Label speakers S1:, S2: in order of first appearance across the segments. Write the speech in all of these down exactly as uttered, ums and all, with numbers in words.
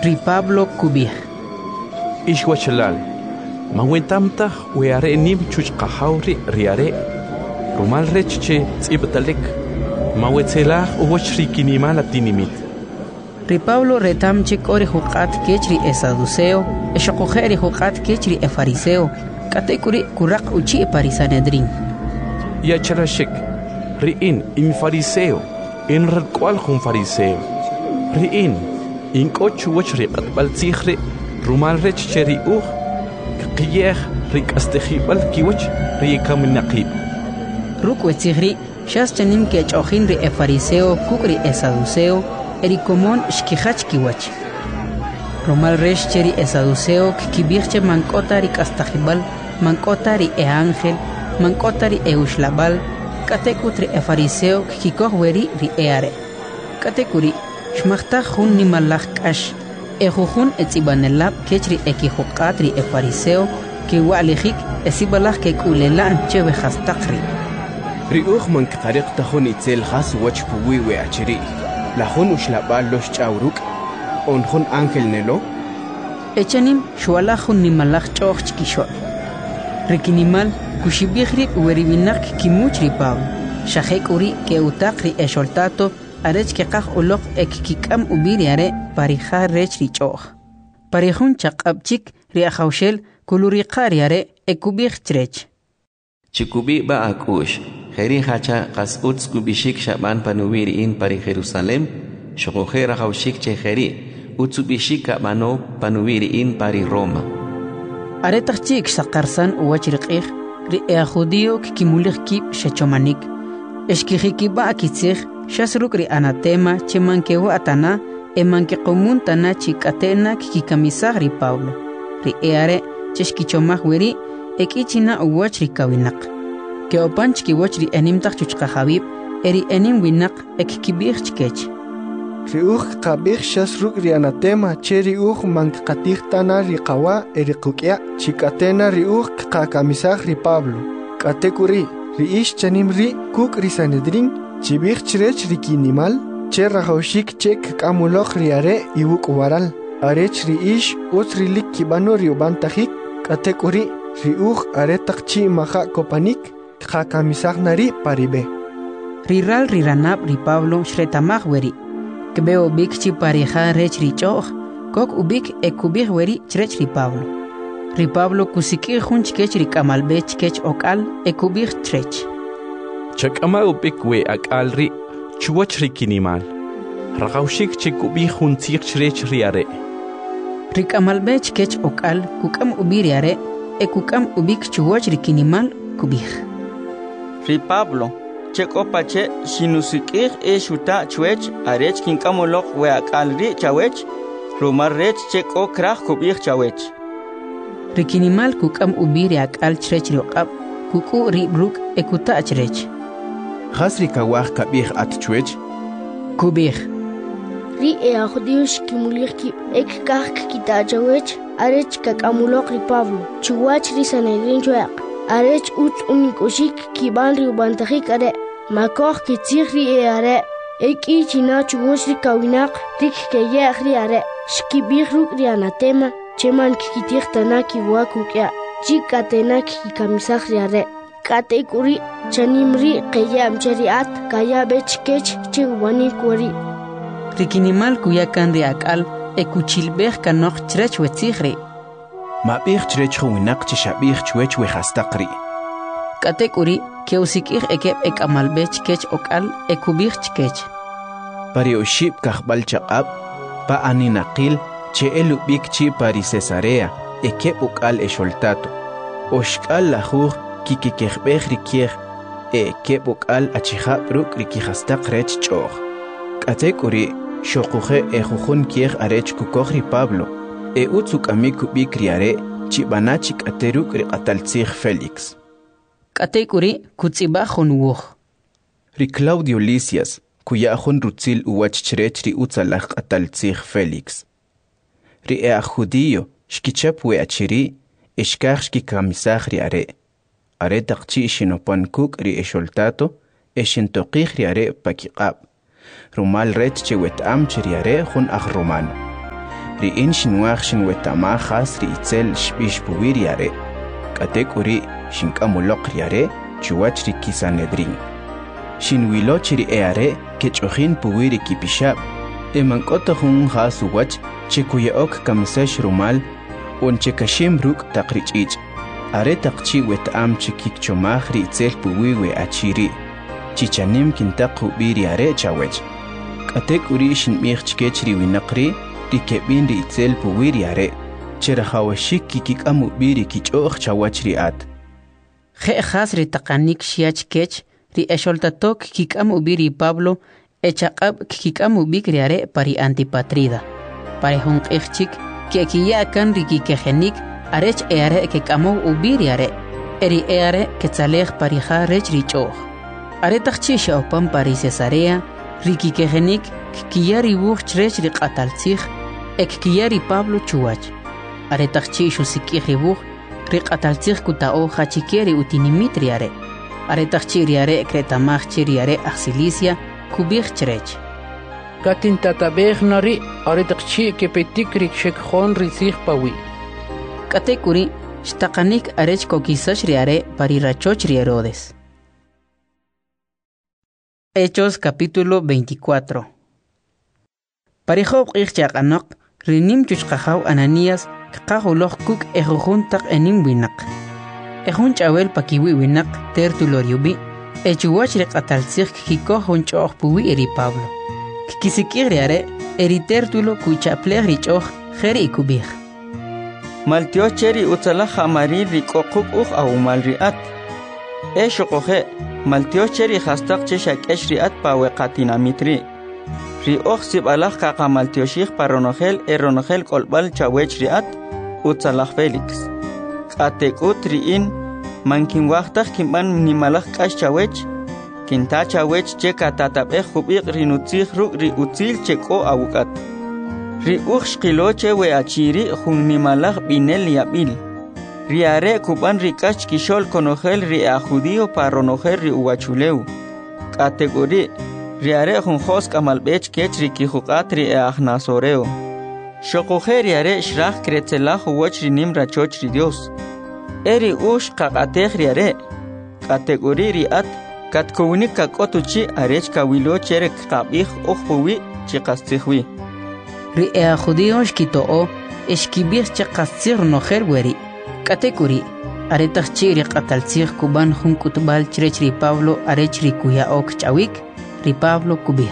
S1: Ri Pablo kubih.
S2: Ishwachalal. Mawentamta weare nim chuchqahawri riare. Rumal rechche tzibtalek. Mawetzelah uwachri kinimala tinimit.
S1: Ri Pablo retamchik ori huqat kechri e saduceo, e shokojeri huqat kechri e fariseo, katekuri kurak uchi e parisanedrin.
S2: Yacharashik. Riin in fariseo, in radkwal hun fariseo. Riin in kochu wachri qatbaltsikhri rumal rechche ri uj. Qiyeh rik astehibal kiwach ri kaminaqib.
S1: Rukwetsigri shas chanim ke chojin ri e fariseo kukri e saduceo. Erikomon shkihach kiwach. Romal resh cheri e saduceo kibirche mankotari kastajibal, mankotari e ángel, mankotari e ushlabal, katekutri e fariseo kikohweri ri eare. Katekuri, shmachta hun ni malach kash, e jujun e tsibanelab kechri e kihuqatri e fariseo, ki wa'lijik e sibalach ke kulelan cheve hastakri.
S3: Ri uj man ktariq tahun itzel has wach puwi we achiri. La jun ushlabal los chauruk, on jun ángel nelo.
S1: Echanim shualajun ni malach choch chkishol. Rikinimal kushibihri ueribinak kimuchri Pablo. Shahek uri ke utakri e sholtato arech ke qaj ulok ek kikam ubiriare parija rechri choch. Parijun chaqabchik ri ajawshel kuluriqariare ekubih trech.
S4: Chikubi ba akush. Heri hacha qas uts kubishik shaban panuwiri in pari Jerusalem, shokohera haushik che heri, utsubishik mano panuwiri in pari Roma.
S1: Aretachik sakarsan uwachriqih, ri ea judío kikimulich kip shechomanik. Eshkihikiba akitzich, shasruk ri anatema chemankewa atana, emanke komun tana chikatena kikamisah ri Pablo. Ri eare cheshkichomah weri, ekichina uwachri que opanch ki wachri enim tak chuchqa habib eri enim winak ek kibir chkech
S5: ri uj qabih shasruk ri anatema cheri uj manqatih tana ri qawa eri qukya chikatena ri uj qakamisah ri Pablo katekuri ri ish chanim ri kuk ri sanedrin chibih chrech ri kinimal cherra haushik chek kamuloq ri are iwuk waral arech ri ish utri lik kibano ri ubantajik katekuri ri uj are taqchi maha kopanik Hakamisag nari paribe.
S1: Riral riranab ri Pablo shretamag weri. Kbeo bik chi pareja rech ri choch. Kok ubik ekubig weri chrech ri Pablo. Ri Pablo kusiki hun chkech ri kamalbe chkech okal ekubig trech.
S2: Chakama ubik we akal ri chuach ri kinimal. Ragaushik chikubig hun tzich chrech ri are.
S1: Ri kamalbe chkech okal kukam ubiri are ekukam ubik chuach ri kinimal kubig.
S6: Ri Pablo, cheko pache sinusikir e shuta chwech arech kinkamolok we akalri chawech, rumar rech cheko krach kubich chawech.
S1: Rikinimal kukam ubiri akal chrech riokab, kuku ri bruk ekuta achrech.
S3: Hasri kawach kabich at chwech?
S1: Kubich.
S7: Ri e ajudiush kimulich ki ek kach kita chawech, arech kakamulok ri Pablo, chuwach ri sanedrin chwek. Arech ut unikoshik kiban ri ubantajik are makoh kitzich ri e are eki china chugosh ri kawinak rik keye ri are shkibih ruk ri anatema cheman kikitich tana kiwa kukya chikatena kikamisach ri are kate kuri chanim ri keye amcheri at kaya bechkech chigwani kuri
S1: Rikinimal kuyakan ri akal ekuchilbeh kanok chrech wetzich ri
S3: Mabih chrech huinak chishabih chwech we hastakri.
S1: Katekuri ke usikih ekep ek amalbech kech okal ekubih chkech.
S3: Pari ushib kahbal chaqab pa aninaqil che elubik chi pari Cesarea ekep okal esholtato. Oshkal lahuj kikikehbeh rikieh ekep okal achihab ruk rikihastak rech choch. Katekuri shokuhe ejujun kieh arech kukohri Pablo. E utsuk amiku bikriare chibanachik ateruk riqataltzig Felix.
S1: Katekuri kutzibajun wuj.
S3: Ri Claudio Lisias kuyajun rutzil uwach chrech ri utzalaj qataltzig Felix. Ri e judío shkichap we achiri ishkaj shkikamisaj ri are. Are taqchi shinopankuk ri esholtato eshintoqij ri are pakiqab. Rumal rech chewet am chiri are jun aj romano. ri'in xinwaj xinwetamaj jas ri'itzel xb'ix puwir yare k'atek uri xink'amuloq yare chuwach ri kisanedrin xinwilo chiri eare kech'ojin puwir ikipixab emank'ota jun jas uwach chikuye'ok kamsex rumal onchekashim ruk' taq rich'ich' are taq chi weta'am chikikchomaj ri'itzel puwi we achiri chichanim kintaq ub'ir yare chawech k'atek uri xinb'ij chikech ri winaqri rikeb'in ri'itzel puwir yare cherajawxik kikik'am ub'ir ikich'oj chawach ri'at
S1: je' jas ri taqanik xiach kech ri exoltatok kik'am ub'ir ri Pablo echaq'ab kik'am ub'ik riare pari Antipatrida pare junq'ij chik kekiya kan ri kikejenik arech eare kek'amow ub'ir riare eri eare ketzalej pari ja rech ri ch'oj are taqchi xa'opan pari Cesarea ri kikejenik kiya ri wuj chrech ri q'ataltzij ek kiya ri Pablo chuwach are taqchi xusik'ij ri wuj ri q'ataltzij kuta'o jachike ri utinimit riare are taqchi riare kretamaj chi riare aj Cilicia kubij chrech
S8: katin tatabej nari are taqchi kepetik ri xekjon ri sij pawi
S1: k'atek uri xtaqanik arech kokisax riare pari rachoch ri Herodes. Hechos capítulo veinticuatro. Parijob q'ij chaq'anoq rinim chuchqajaw Ananías qajuloj kuk ejujun taq enim winaq ejun ch'awel pakiwi winaq Tértulo riubi echuwach ri q'ataltzij kikoj jun ch'oj puwi eri Pablo kikisik'ij riare eri Tértulo kucha'plej ri ch'oj jeri ikubij
S6: maltio cheri utzalaj jamari ri k'oquk uj awumal ri'at e xoqoje maltio cheri jastaq che xak'ex ri'at paweqatinamitri ri oj sib'alaj qaqamaltioxij paronojel eronojel k'olb'al chawech ri'at utzalaj Félix k'atek'ut ri'in mankinwajtaj kinb'an nimalaj k'ax chawech kinta chawech che katatab'ej jub'iq ri nutzij ruk' ri utzil che k'o awuk'at ri uj xqilo che we achiri jun nimalaj b'inel yab'il riare kub'an ri k'ax kixol konojel ri a judío paronojel ri uwachulew k'atek uri riare jun jos k'amalb'ech kech ri kijuq'at ri aj nazoreo xoqoje riare xraj kretzelaj uwach ri nim rachoch ri Dios eri uj qaq'atej riare k'atek uri ri'at katkowinik kak'otuchi arech kawilo cherek qab'ij uj puwi chi qastzijwi
S1: ri a judío xkito'o exkib'ij che qastzij ronojel weri k'atek uri are taqchi ri q'ataltzij kub'an jun k'utb'al chirech ri Pablo arech ri kuya'ok ch'awik ri Pablo kubij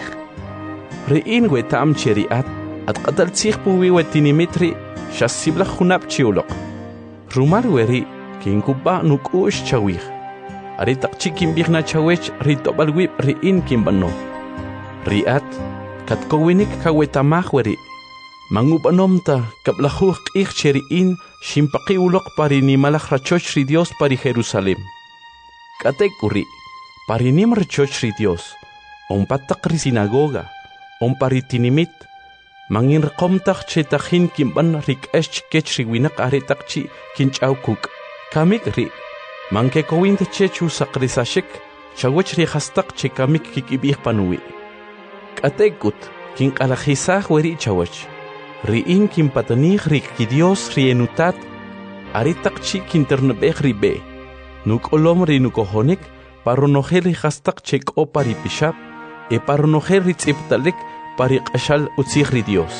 S2: ri'in weta'am che ri'at at q'ataltzij puwi wetinimit ri xasiblaj junab chiuloq rumal weri kinkub'a nuk'u'x chawij are taqchi kinb'ij na chawech ri tob'al wib' ri'in kinb'ano ri'at katkowinik kawetamaj weri mangub'anomta kab'lajuj q'ij che ri'in xinpaqi uloq pari nimalaj rachoch ri Dios pari Jerusalem k'atek uri pari nim rachoch ri Dios onpataq ri sinagoga onpari tinimit manginrqomtaj che tajin kinb'an ri k'ax chikech ri winaq are taqchi kinch'aw kuk' kamik ri mankekowinta che chusaqrisaxik chawech ri jastaq che kamik kikib'ij panuwi k'atekut kinq'alajisaj weri chawech ri'in kinpatanij ri kidios ri enutat are taqchi kinternab'ej ri b'e nuk'olom ri nukojonik paronojel ri jastaq che k'o pari pixab e paronojel ri tz'ibtalik pari q'axal utzij ri Dios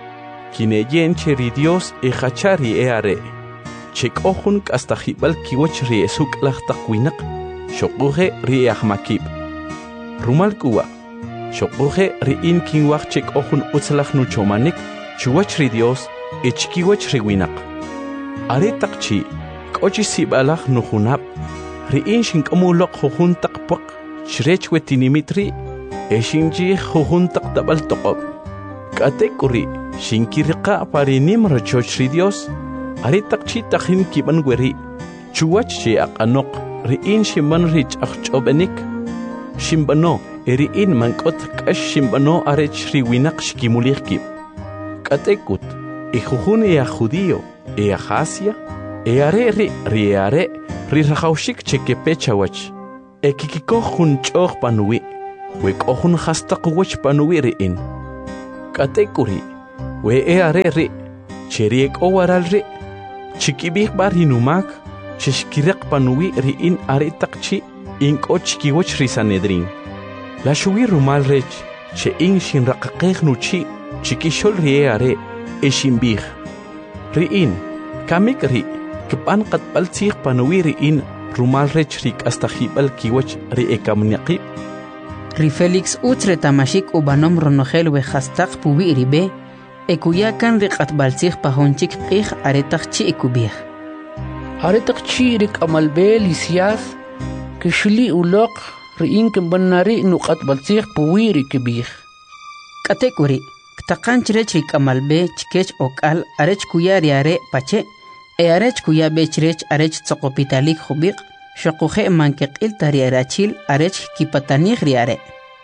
S2: kineyen che ri Dios e jachar ri e are che k'o jun k'astajib'al kiwach ri esuk'laj taq winaq xoquje ri e ajmakib' rumal k'uwa xoquje ri'in kinwaj che k'o jun utzlaj nuchomanik chuwach ri Dios e chkiwach ri winaq are taqchi k'o chi sib'alaj nujunab' ri'in xink'amuloq jujun taq poq xrech wetinimit ri e xinchij jujun taq tab'al toqob' k'atek uri xinkiriqa' pari nim rachoch ri Dios are taqchi tajin kib'an weri chuwach che aq'anoq ri'in xinb'an ri ch'ajch'ob'enik xinb'ano e ri'in mank'ot k'ax xinb'ano arech ri winaq xkimulij kib' k'atekut e jujun e a judío e a Asia e are ri ri are ri rajawxik che kepe chawach e kikikoj jun ch'oj panuwi we k'o jun jastaq wach panuwi ri'in k'atek uri we e are ri cheriek o waral ri chikibik bar hinumak chishkirek panuwi ri in are takchi in ko chikiwoch ri Sanedrin la shuwi rumal rech che in shin raqaqeq nuchi chikishol ri e are e shimbih ri in kamik ri kpan qat baltikh panuwi ri in rumal rech rik astahibal kiwoch ri e kamniqi
S1: ri Felix utre tamashik ubanom ronogel we khastaq puwi ribe ekuya kan ri qat baltikh pahonchik qih are takchi ekubih
S8: are takchi rik amalbe lisias kishli uloq ri in kbanari nuqat baltikh puwi ri kibih
S1: katekuri ktaqanch rech rik amalbe chkech okal arech kuya ri are pache e arech kuya bechrech arech tsoqopitalik khubiq shaqoxe manqil tari arachil arech kipatanig riare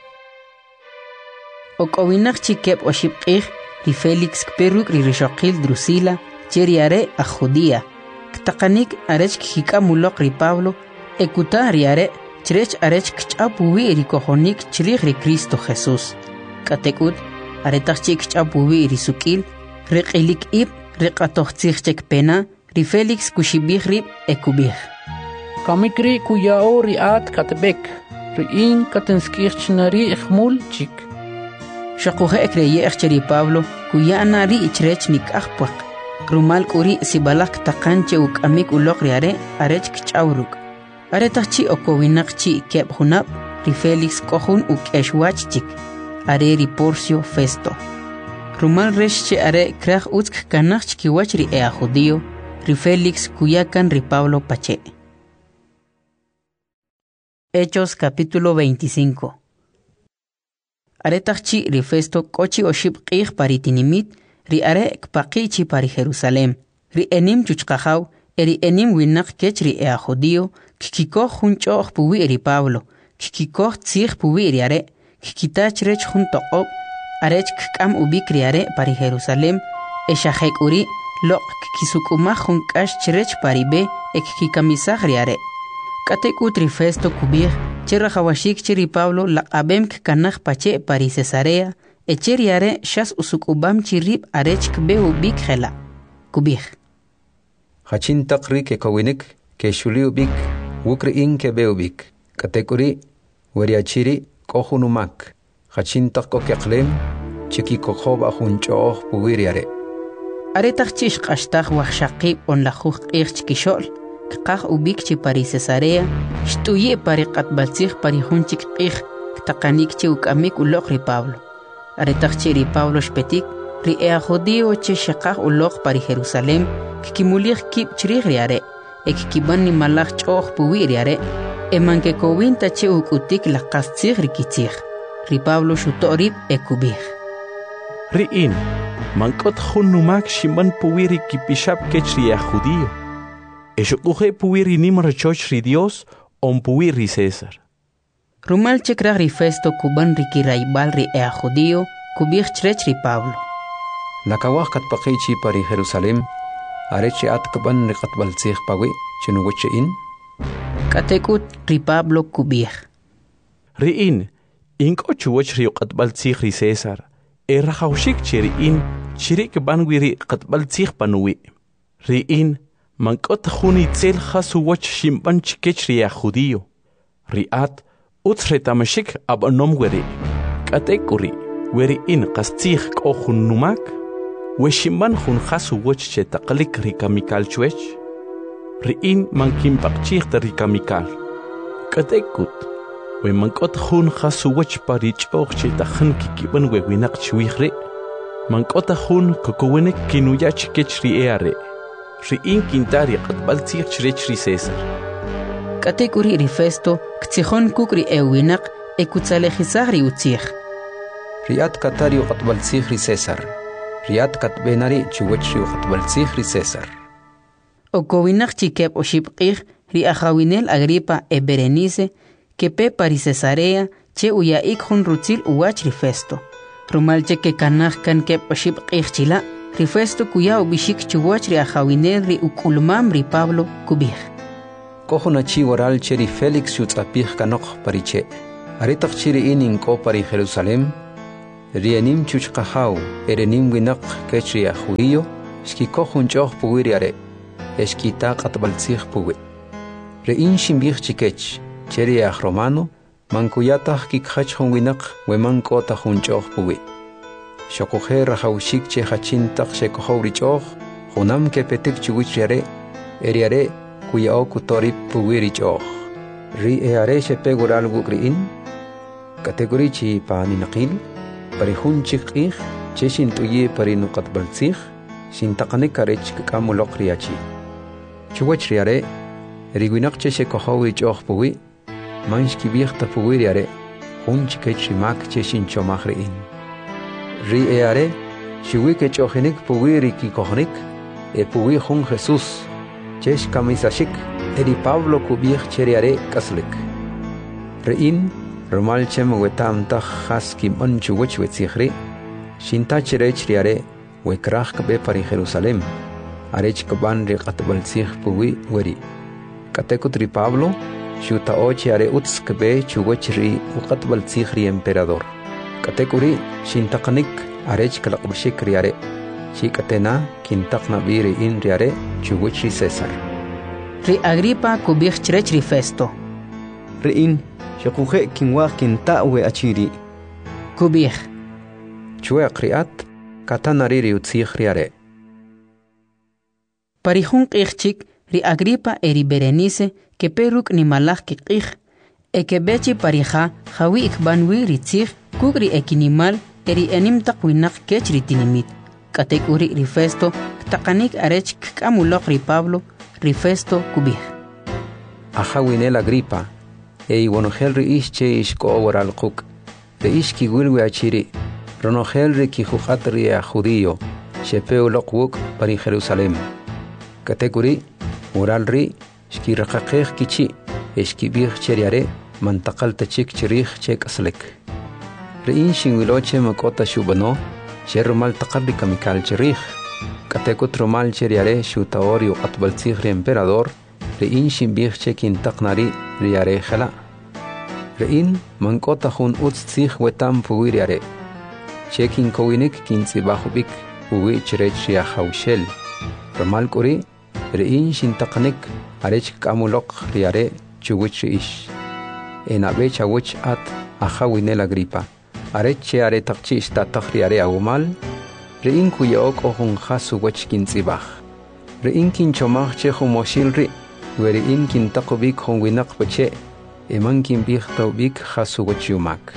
S1: okowinaq chikep oshibqih ri Felix kperuk ri rishaqil Drusila cheriare a Judía ktaqanik arech kikamuloq ri Pablo ekuta riare chrech arech kchapuwi ri kojonik chrich ri Cristo Jesús katekut aretaq chikchapuwi ri sukil riqilik ib riqatoqchik pena ri Felix kushibih ri ekubih
S8: kamikri kuyao riat katbek ri in katenskirchnari khmul chik
S1: shaqohe ekreye echri Pablo kuyana ri ichrech nik ahpaq rumal kuri sibalak taqanche uk amik uloq riare arech kchawruk aretaqchi okowinaqchi keb hunab ri Felix kohun uk eshwach chik are ri Porcio Festo rumal reshche are krach utsk kanach kiwach ri e judío ri Felix kuyakan ri Pablo pache. Hechos capítulo veinticinco. Aretaqchi ri Festo kochi oshib qih paritinimit ri are kpaqichi pari Jerusalem ri enim chuchqajaw eri enim winaq kech ri e judío kikiko junchoq puwi ri Pablo kikiko tzig puwi ri are kikitach rech jun toqob arech kam ubik ri are pari Jerusalem eshajek uri loq kisukumaj jun k'ax chrech paribe ek kikamisaj ri are katekut ri Festo kubij cherajawashik chiri Pablo laqabem kanaj pache pari Cesarea echeri are shas usukubam chirib arech kbe ubik khela kubij
S9: Hachin taqri ke kawinik ke shuli ubik wukri in ke be ubik katekuri wariachiri kohunumak Hachin taqko ke qlem chiki kokhob ahunchoh puwiri are
S1: aretaqchish qashtaj wajshaqib on la juq qich kishol qaj ubik chi pari Cesarea shtuye pari qatbaltzig pari junchik qij taqanik chi ukamik uloq ri Pablo aretaqchi ri Pablo shpetik ri e judío che shaqaj uloq pari Jerusalem kikimulig kib chrij ri are ek kiban ni malaj ch'oj puwi ri are emanke kowinta che ukutik la qastzig ri kitzig ri Pablo shutorib ekubij
S2: ri in mankot khunumak shiman puwiri kipishap kechri a judío eshuquje puwiri nimra choch ri Dios on puwiri César
S1: rumal chekraj ri Festo kuban ri kiraibal ri e a judío kubij chrech ri Pablo
S9: nakawaj katpaqichi pari Jerusalem arechi atkban ri qatbaltzig pawi chinuwiche in
S1: katekut ri Pablo kubij
S2: ri in inko chuwach ri qatbaltzig ri César errajawshik chiri in chirik banwiri qatbaltzig panuwi ri in mankot khuni tsel khasu wach shimban chikech ri a judío ri at utsretamashik abanom weri katekuri weri in qastzig kohun numak we shimban khun khasu wach che taqlik ri kamikal chwech ri in mankim paqchig ri kamikal katekut we mankot khun khasu wach pari ch'oq che takhn kikiban we winaq chwihri mankot khun kokowenek kinuyach kech ri eare ri in kintari qatbaltzig chrech ri César
S1: katekuri ri Festo ktsijon kukri ewinaq ekutsalejisaj ri utzig
S9: riat katari qatbaltzig ri César riat katbenari chuwach ri qatbaltzig ri César
S1: okowinaq chikep oshibqij ri ajawinel Agripa e Berenice que pe pari Cesarea che uyaik jun rutzil uwach ri Festo rumal che que kanaj kan ke pashib qihchila ri Festo kuya ubishik chuwach ri ajawinel ri ukulmam ri Pablo kubij
S9: kohuna chi waral che ri Felix yutzapij kanok pariche aritaq chiri inin ko pari Jerusalem Rianim chuchqahaw erenim winak kechria judío shkiko junchoq puwiri are eshkita qatbaltzig puwi. Rein shimbig chikech cheria romano mankuyata kikhach hun winak weman kota junchoq puwi. Shokoje rahawshik che hachintaq shekohowri choq junam kepetik chuwichriare eriare kuyao kutorip puwiri choq. Ri eare shepegural wukriin kategori chi paninaqil parihun chikih cheshin tuye parinuqat baltzig sintaqanik karech kamuloq riachi chuwach riare riguinaq cheshe kohawi choq puwi manshki biexta puwi riare hun chikech rimak cheshin chomach riin ri eare shiwi ke chohenik puwi riki kohnik e puwi hun Jesus chesh kamisashik eri Pablo kubiech cheriare kaslik riin Romal chem wetam ta khas kim on chuwach wetsikhri shinta cherech riare wekrach kabe pari Jerusalem arech kaban ri qatbal tsikh puwi weri katekut ri Pablo shuta ochi are uts kabe chuwach ri qatbal tsikh ri emperador katekuri shintaqnik arech kalaqbshik riare shikatena kintaqna biri in riare chuwach ri Cesar
S1: ri Agripa kubich cherech ri Festo
S5: ri in Shakuje kinwa kinta we achiri.
S1: Kubich.
S9: Chue kriat katanari ri utzich riare.
S1: Parihun qixchik ri Agripa eri Berenice que peruk ni malach ki qix e que bechi parija jawi ikbanwi ri tzich kugri ekinimal eri enim taqwinak kech ri tinimit. Katek uri ri Festo taqanik arech kamulok ri Pablo ri Festo kubich.
S9: Ajawinel Agripa. Ey wonogel ri ische isko oral quk de iski wilwi achiri ronogel ri ki khuqat ri judío shepeu loquk pari Jerusalem kategori oral ri iski raqaqeq kichi iski bih cheriare mantaqal tachik chirih chek aslek ri inshin wiloche makota shubano shermal taqalli kamikal chirih katekut romal cheriare shutaorio atbal tzigri emperador ri inshin bih chekin taqnari riare khala rein mankota hun uts tzig wetam puwiriare chekin kowinik kinsi bahubik puwi chrech ya haushel ramal kuri rein shintaqnik arech kamuloq riare chuwich ish enabe chawich at ajawinel Agripa arech are taqchi sta taqriare awmal rein kuyok ohun khasu wach kinsi bah rein kin chomach che khumoshilri Werin kin taqbik hon winak bache eman kin bih tawbik khasugochumak.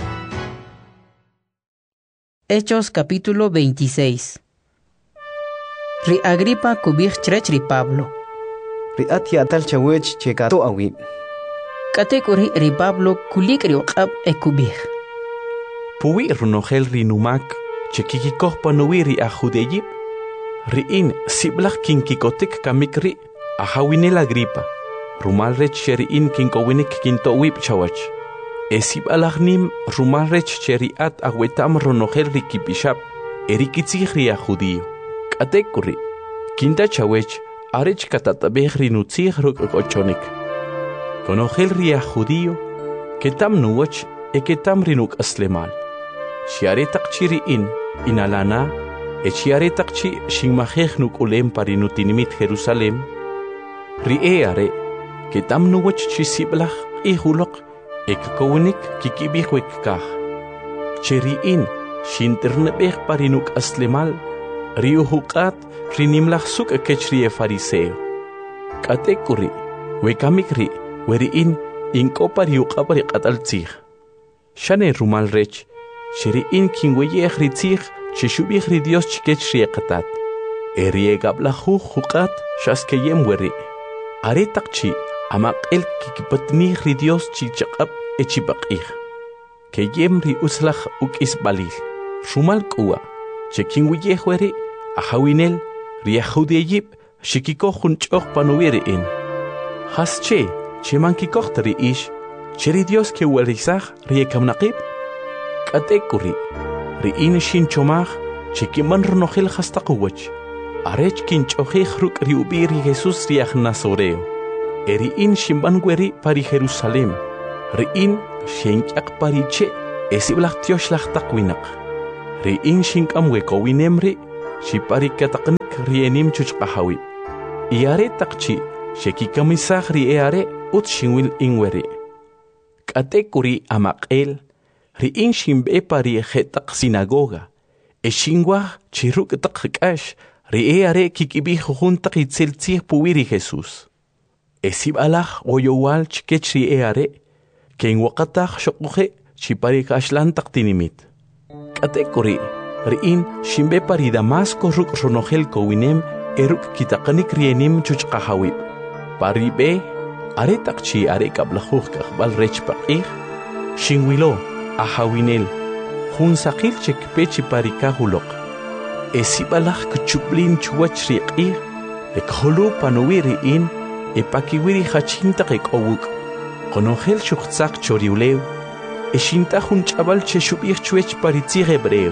S1: Hechos capítulo veintiséis. Ri Agripa kubich chrech ri Pablo.
S5: Ri atia tal chawech chekato awi.
S1: Katekuri ri Pablo kulik ri oqab e kubich.
S2: Puwi runogel ri numak chekikikoh panuwi ri ajudeyib. Ri in siblach kin kikotik kamikri Ajawinel Agripa, rumalrech cheriin kinkowinik kintowip chawach. Esib alagnim rumalrech cheriat awetam ronogel rikipishap, erikitzig ria judío. Katekuri, kinta chawech, arech katatabeh rinutzig rukochonik. Konogel ria judío, ketam nuwach, e ketam rinuk aslemal. Shiaretak chiriin, inalana, e shiaretak chi shingmajeh nuk ulem parinutinimit Jerusalem, Ri'eare, que tam nuwach chisiblach y hulok, ek kowenik kikibihwek kah. Cheriin, shinternebeh parinuk aslemal, riuhukat rinimlach suk kechrie fariseo. Katekuri, wekamikri, weriin, inko pariukabari kataltzig. Shane rumal rech, cheriin kinweyeh ritzig, cheshubih ridios chikechrie katat. Eriegablahu hukat, shaskeyem weri. Aretakchi amak el kikipatni ri Dios chichaqab echibaqih. Que yem ri uslach uk isbalil. Rumal kuwa. Chekin wiyehweri ahawinel ri ahudeyib shikiko junchoq panuwiri in. Hasche cheman kikohtari ish cheri Dios ke werizach ri ekamnaqib. Katekuri ri in shin chomach chekiman runogel hastaquwach. Arech kinchoje ruk riubiri Jesus riach Nazoreo. Eri in shimbangueri pari Jerusalem. Ri in shenyak pariche esiblach tiosh lach takwinak. ri in shinkam wekowinemri shipari kataqnik rienim chuchqahawi iare taqchi shekikamisaj ri eare ut shinwil inweri katekuri amaqel ri in shimbe pari hetaq sinagoga e shingwa chiruk taqkash ri eare kikibi juntaq itzeltzih puwiri Jesus esib alaj oyowal chkech ri eare ken waqataj shoquje chipari kashlan taqtinimit katekuri ri in shimbe pari Damasco ruk ronogel kowinem eruk kitaqanik rienim chuchqahawi pari be are taqchi are kablajuj kaqbal rech paqij shinwilo ahawinel jun saqil chekpechi parikahuloq esibalaj kuchuplin chuwach riqij ekholu panuwiri in epakiwiri hachinta qekowuk qonogel shuqtzaq choriulew eshinta jun ch'abal cheshubij chuech paritzij hebreo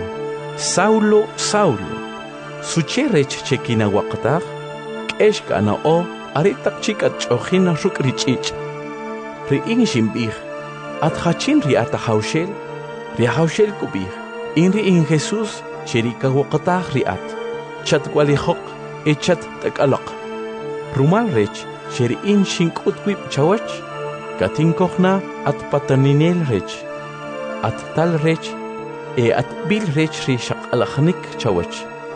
S2: Saulo Saulo sucherech chekina waqtaj k'ex kana o are taqchika ch'ojina ruk rich'ich ri in shimbij at hachin ri atahawshel ri hawshel kubij in ri in Jesus cherika waqtaj ri at chat kwalijoq e chat takalaq rumal rech sheri in shinkut wib chawach katinkojna at pataninel rech at tal rech e at bil rech ri shaqalajnik chawach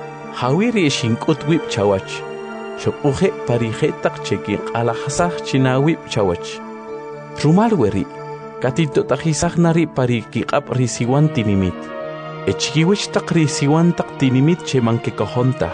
S2: hawiri shinkut wib chawach shopuje parije taqcheki qalajasaj chinawib chawach rumal weri katito tajisaj nari pariki qab risiwan tinimit echkiwich taq risiwan taq tinimit chemanke kojontaj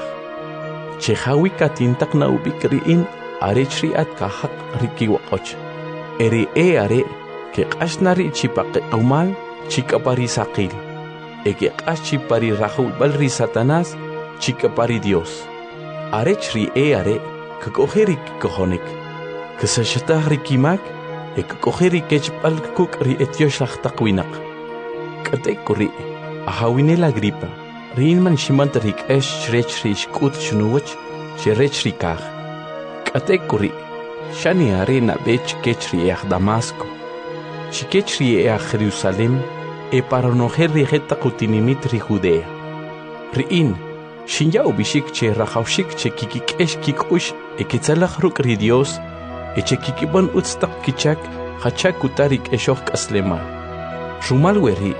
S2: che hawi katintak na ubik riin arech ri at kahaq rikiwaqoch eri e are ke qashnari chipaqe umal chikapari saqil eke qashi pari rahul bal ri Satanás chikapari Dios arech ri e are ke koheri kojonik ke sashata rikimak e ke koheri kechpal kuk ri etiosh lahtaqwinak kate kuri ahawinel Agripa rinman shimant rik esh shrech rishkut shnuwach shrech rikaj kate kuri shani arena bech kechri e Damasco chikechri e Jerusalem e paronojer rijeta kutinimit ri Judea riin shinya ubishik che rajawshik che kikikesh kikush e kitzalaj ruk ri Dios e che kikibon utstak kichak hachak kutarik eshok aslemal rumal weri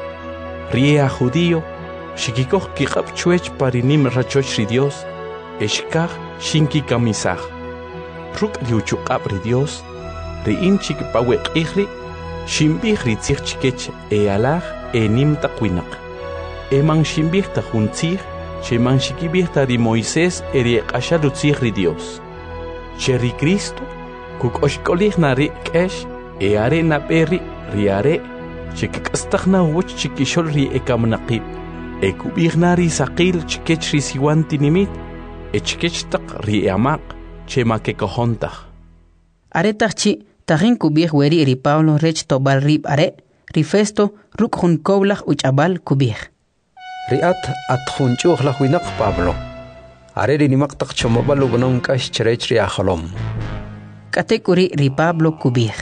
S2: ria judío shikikoh kikab chuech parinim rachoch ri Dios eshkaj shinki kamisaj ruk riuchuqab ri Dios riin chikpawek ihri shimbij ri tzij chikech e alaj e nim taqwinaq eman shimbij ta juntzij cheman shikibij ta ri Moisés eri qashalu tzij ri Dios che ri Cristo kukoshkolij nari k'ex e are naperi ri are chikik'astajna woch chikixol ri ekamnaqib e kubij nari saqil chikech ri siwan tinimit e chikech taq ri amaq chema kekojontaj
S1: are taqchi tajin kubij weri ri Pablo rech tobal rib are ri Festo ruk jun koblaj uch'abal kubij
S9: riat at junchuj la winaq Pablo are ri nimaqtaq chomobal ubnon kash cherech ri aholom
S1: katekuri ri Pablo kubij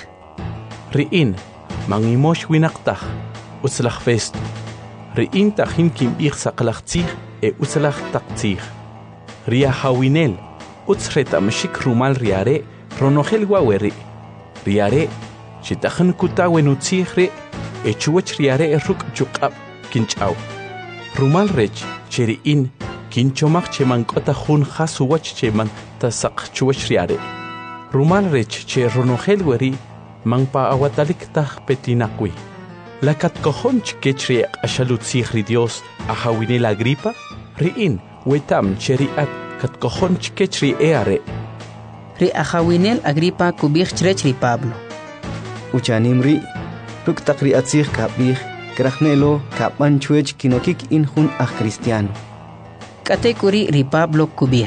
S2: riin mangimosh winaqtaj utzlaj Festo riin tajin kimbij saqlaj tzij e utzlaj taqtzij ri ahawinel utz retamshik rumal ri are ronogel waweri ri are chitajan kutawen utzij ri e chuwech ri are ruk chuqab kinch'aw rumal rech cheriin kinchomaq chemank'ota jun jasuwach cheman tasaq chuwech ri are rumal rech che ronogel weri manpa awatalik taj petinaqwi lakat kojon chkech ri qashalutzij ri Dios ahawinel Agripa riin wetam cheriat kat kojon chkech ri e are
S1: ri ahawinel Agripa kubij chrech ri Pablo
S6: uchanimri ruk taqri atzij kabij krajnelo kapan chuech kinokik in jun aj cristiano
S1: katekuri ri Pablo kubij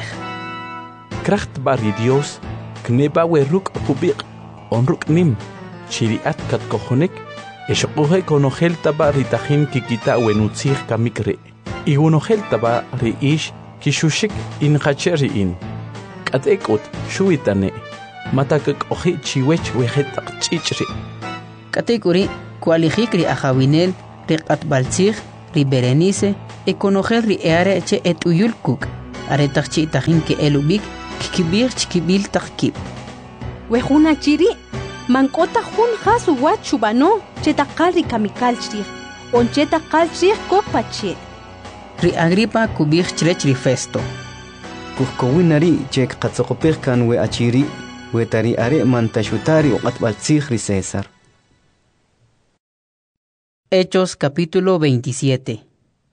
S2: kracht bari Dios kneba we ruk kubij on ruk nim chiriat kat kojonek eshqoje konogel taba ri tajin kikita wenutzij kamikre y unogel taba ri ish kishushik in khacheri in katekut shuitane matakak oji chiwech wejetaq chichri
S1: katekuri kualijik ri ahawinel ri qatbaltzij ri Berenice econoger ri eare che et uyulkuk aretachchi tajin ke elubik kibir chikibil takib
S10: wejuna chiri mankota jun hasu wachubano chetakal kamikal chri on chetakal chri kopache
S1: ri Agripa kubir chrech ri Festo
S11: kuhkowinari chek qatzokopir kan we achiri we tari are mantashutari uqatbal ri César.
S1: Hechos capítulo veintisiete.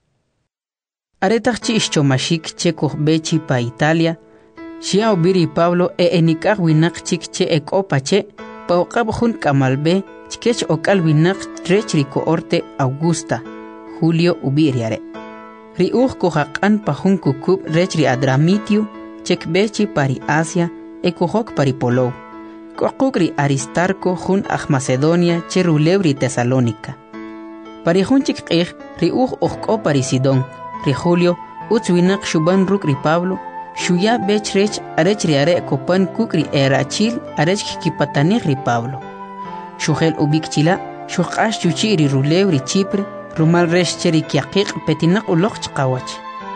S1: Aretachchi ischomashik che kuhbechi pa Italia Shia obiri Pablo e enikah winak chik che ek opache pa okabjun kamalbe chkech okal winak trech riko orte Augusta Julio ubiriare ri uj kohaqan pa jun kukub rech ri Adramitio chek bechi pari Asia e kohok pari Polo kohuk ri Aristarco jun aj Macedonia che rulew ri Tesalónica pari jun chik qih ri uj okko pari Sidón ri Julio utz winak shuban ruk ri Pablo Shuya bechrech arech riare kopan kukri erachil arech kipatanir ri Pablo. Shugel ubikchila shuqash chuchi ri rulew ri Chipre rumal resh cheri kiaqiq petinak uloq chqawach.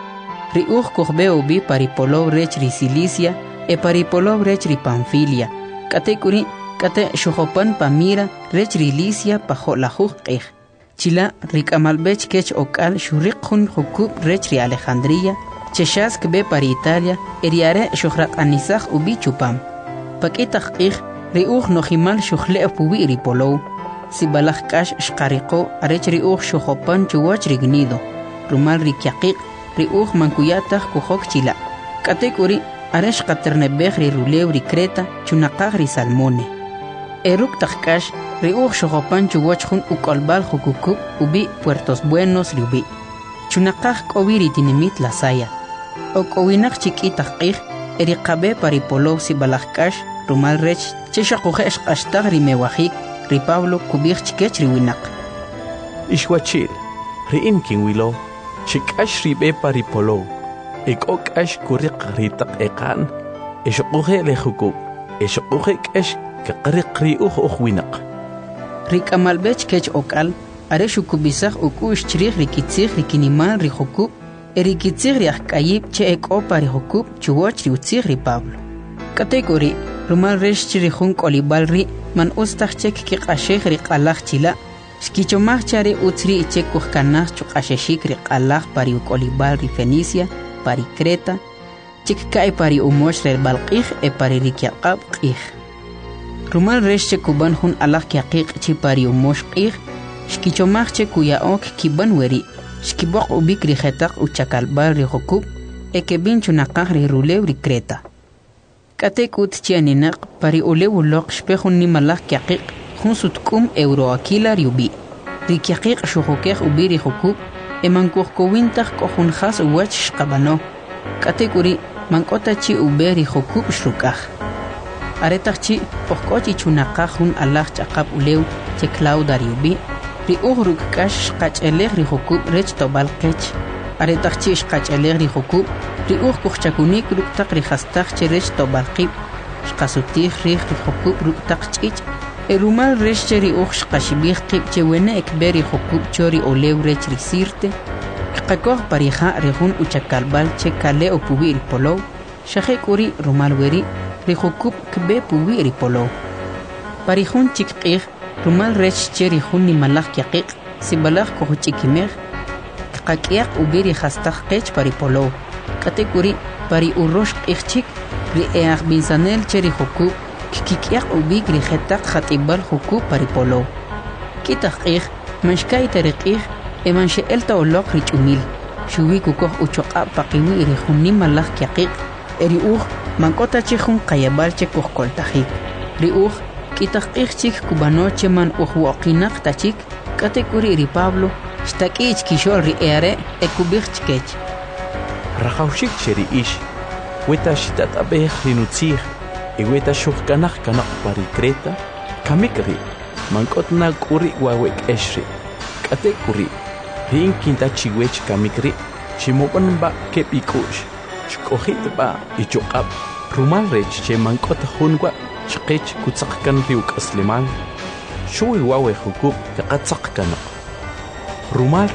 S1: Ri uj kohbe ubi paripolo rech ri Cilicia e paripolo rech ri Panfilia. Kate kuri kate shuhopan pamira rech ri Licia pa jolajuj qih. Chila ri kamalbech kech okal shuriq jun hukub rech ri Alejandría Cheshas kbe pari Italia eriare shuhraq anisach ubi chupam. Pakitach qih riuj nohimal shuhle pubi ripolo. Sibalach kash shqariqo arech riuj shuhopan chuwach rignido. Rumal rikiaqiq riuj mankuyatach kuhok chila. Katekuri aresh qaternebej ri rulew ri Creta chunaqaj ri Salmone. Eruk tachkash riuj shuhopan chuwach jun ukolbal jukukub ubi Puertos Buenos ri ubi. Chunaqaj k'owiri tinimit la saya. Ok'owinaq chik'itaq q'ij eriqabe paripolo sibalajk'ax rumal rech chexaquje q'axtaj ri mewajik ri Pablo kubij chikech ri winaq.
S2: Ixwachil, ri inkin wilo, chik'ax ri be paripolo, ek'ok'ax kuriq ri taq eqan, exoquje lejukub, exoquje k'ax kaqriq ri uj uj winaq.
S1: Ri k'amalbech kech ok'al are xukubisaj uk'u'x chrij ri kitzij ri kiniman ri jukub eri kitzij ri ajk'ayib che ek'opa ri jukub chuwoch ri utzij ri Pablo. Katekuri rumal rex ri jun k'olib'al ri man ustaj chek kiq'axej ri q'alaj chila xkichomaj cha ri utz ri ichek kujkanaj chuq'axexik ri q'alaj pari uk'olib'al ri Fenicia pari Creta chek k'ay pari umoch ri balq'ij e pari ri kyaq'ab q'ij. Rumal rex che kuban jun alaj kyaqiq chi pari umoch q'ij xkichomaj che kuyaok kiban weri xkiboq ubik ri jetaq uchakalbal ri jukub e kebin chunaqaj ri rulew ri Creta. Katek ut chianinaq pari ulew uloq xpejun nimalaj kyaqiq jun sutk'um euroakila ri ubi. Ri kyaqiq xujukeq ubi ri jukub e mankujkowintaj k'ojun jas uwach xqabano. Katek uri mank'ota chi ube ri jukub xruk'aj. Aretaj chi ojk'och ichunaqaj jun alaj ch'aqab ulew che Clauda ri ubi ri uj ruk'k'ax xqach'elej ri jukub rech tob'al qech. Aretaq chi xqach'elej ri jukub ri uj kujchakunik ruk'taq ri jastaj che rech tob'al qib xqasutij rij ri jukub ruk'taq ch'ich' e rumal rech che ri uj xqaxib'ij qib che wena ekbe ri jukub cho ri olew rech ri Sirte qakoj parija ri jun uchakalb'al che kale o pubi ri Polow xaje k'uri rumal weri ri jukub kbe pubi ri Polow. Pari jun chik q'ij rumal rech che ri jun nimalaj kyaqiq sibalaj kujuch'ikimej qak'iyaq ubi ri jastaj qech pari Polow. Katekuri pari urox q'ij chik ri eaj binsanel che ri jukub kik'iyaq ubik ri jetaq jat'ib'al jukub pari Polow. Kitaq q'ij manxka'yta ri q'ij e manxe'elta oloq ri ch'umil xuwi kukoj uchoq'ab paqiwi ri jun nimalaj kyaqiq e ri uj mank'ota chi jun qayab'al che kujkoltajik. Ri uj kitaq q'ij chik kubano che man uj woqinaq ta chik katekuri ri Pablo xtak'i ichkixol ri eare e kubij chkech.
S2: Rajawxik che ri ix, weta xitat'abej ri nutzij e weta xujkanaj kanaq pari Creta kamik ri mank'otna k'uri wawe k'ex ri. Katekuri ri inkinta chiwech kamik ri ximob'anb'a keb' ik'u'x xk'ojitb'a ichoq'ab rumal rech che mank'ota jun wa' chqech kutzaq kan ri uk'aslimal xuwi wawe jukub kaqatzaq kanaq. Rumal rech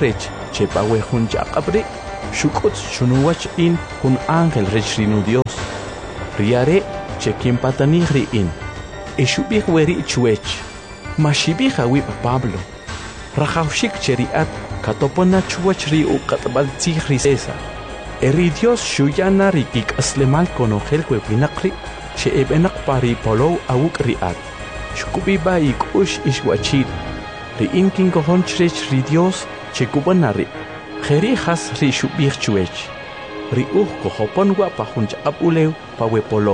S2: chepawe hun chaqabri shukut shunuwach in hun ángel rechrinu Dios riare chekin patanigri in ishubih weri chuech mashibih awi Pablo rajawshik cheriat katopona chuwach ri uqatbal tigri César eri Dios shuyana rikik aslemal konogel webinaqri che ebenak pari polo awuk riat shkubi ba ikush ishwachir ri inkin kohon chrech ri Dios che kubanari kheri khas ri shubih chuech ri uh kohopon wa pa hunch abulew pa we polo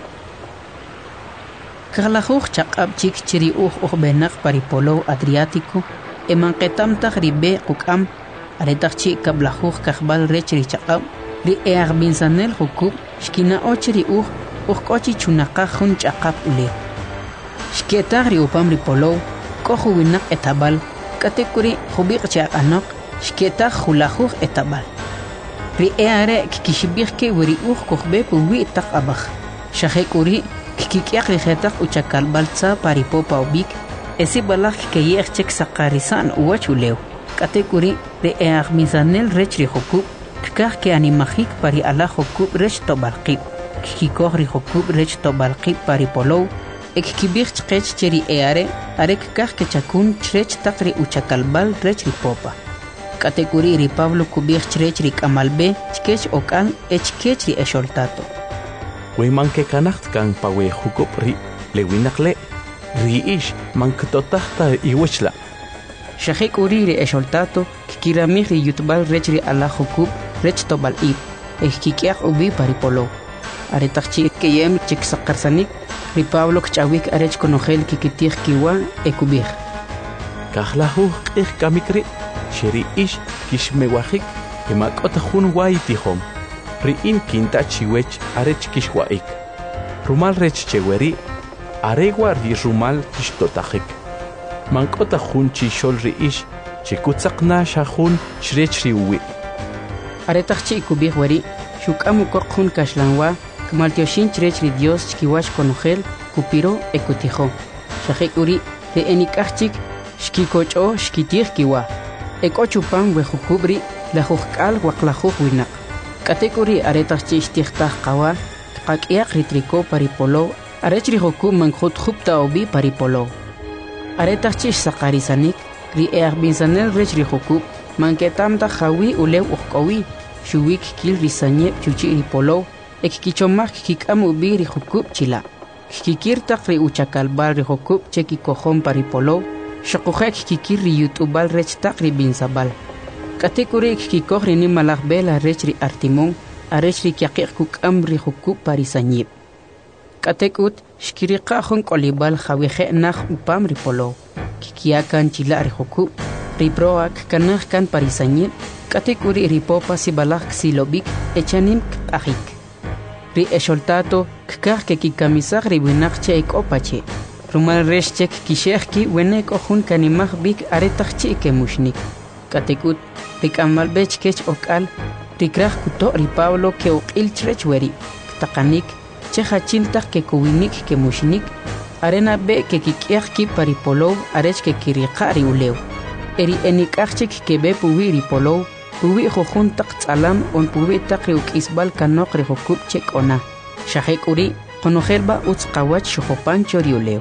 S1: Karlahuch chaqab chik chiri uh uh benak pari polo Adriático eman qetam tag ribe qukam aretag chi kablahuch kahbal rechri chaqab ri ear binsanel hukub shkina ochri uh uh kochi chunaqa hun chaqab ule shketag ri upam ri polo kohu winak etabal katekuri khubiq cha anok shketag khulahuch etabal ri eare kikishibih ke wiri uh kohbe puwi tak abakh shahekuri kikik rihetak uchakal balsa paripopa ubik esi balak kayeh chek sakarisan uwachulew katekuri de ear mizanel rechri hokub kikah ke animahik pari ala hokub rech tobalqib kikikoh ri hokub rech tobalqib pari polo ekikibih chqech cheri eare arek kah ke chakun chrech takri uchakal bal rechri popa katekuri ri Pablo kubih chrech ri kamalbe chkech okal echkech ri esholtato
S2: Weman ke kanacht kan pawe hukub ri lewinakle ri ish man ktotahta iwechla
S1: Shahik uri ri esholtato kikiramih ri yutbal rechri ala hukub rech tobal ib ekikiak ubi paripolo aretachchi keyem chik sakarsanik ri Pablo kchawik arech konogel kikitih kiwa ekubih
S2: kahlahu qih kamikri sheri ish kishmewahik emakot hun waitihom Riin kinta chiwech arech kishwaik. Rumal rech cheweri aregwa ri rumal kishtotajik. Mankota hun chishol riish chikutzakna shahun shrech riwi.
S1: Aretachchi kubih weri shukamu kokhun kashlanwa kmaltioshin chrech ri Dios chkiwash konogel kupiro ekutijo. Shahik uri re enikachik shkikocho shkitih kiwa. Ekochupan wehukubri la hukal waklahuh winak. Katekuri aretachchi ishtihtah qawa qaqiaq ritriko paripolo arechri hoku mankhut khupta obi paripolo aretachchi saqarisanik ri erbinsanel rechri hoku manketamta khawi ulew uqowi shuwik kil risanye chuchi ripolo ekkichomak kikam ubi ri hoku chila kikir taqri uchakal bar ri hoku cheki kohon paripolo shaqokhek kikir ri yutubal rech taqri binsabal Katekuri kikikoh rini malak bela rechri artimon arechri kiaqiq kuk amri hukub parisanyib. Katekut shkiriqa hun kolibal khawihe nakh upam ripolo. Kikiakan chila ri hukub riproak kanakh kan parisanyib. Katekuri ripopa si balak silobik echanim k'ahik. Ri esholtato kkah ke kikamisaq riwinak che ekopache. Rumal resh chek kishehki wenek ohun kanimah bik aretachchi ke mushnik. Katekut Rikamal bech kech okal rikrah kuto ri Pablo ke okil chrech weri takanik cheha chiltak ke kuwinik ke mushnik arena be ke kikiak ki paripolo arech ke kiriqa ri ulew eri enikachik ke be puwi ri polo puwi khokhun tak tsalam on puwi tak ri ukisbal kanok ri hokub chek ona shahek uri konojelba utzqawach shopan chori ulew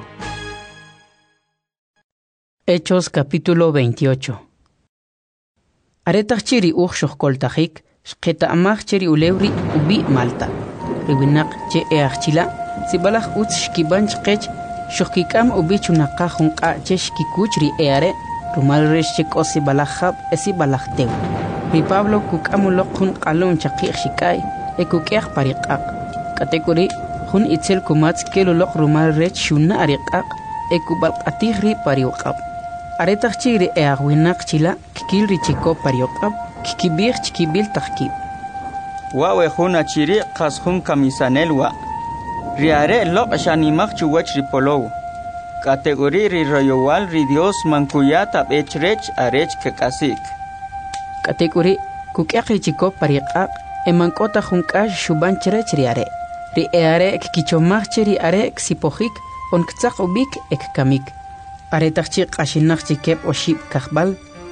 S1: Hechos capítulo veintiocho Aretach chiri uch shokoltajik, shketa amach chiri ulewri ubi Malta. Riwinak che eachila, sibalach utz shkiban chkech, shokikam ubi chunaka junka che shkikuchri eare, rumal resh chek osi balachab esi balachteu. Ri Pablo kukamulok hun kalon chakik shikai, e kukeach pariqaq. Katekuri, hun itzel kumatz kelulok rumal resh shuna ariqaq, e kubalqatihri pariuqab. Aretach chiri eagwinak chila kikil richiko pariokab kikibir chikibil takib.
S6: Wawe huna chiri qas hun kamisanelwa. Riare lok shanimak chuwach ripolow. Kategori ri royowal ri Dios mankuyata echrech arech kekasik.
S1: Kategori kukiak richiko pariqaq emankota hunkash shuban chrech riare. Ri eare kikichomak chiri are ksipojik on ktzaq ubik ek kamik. Aretachchi qashinaqchi kep oshib kahbal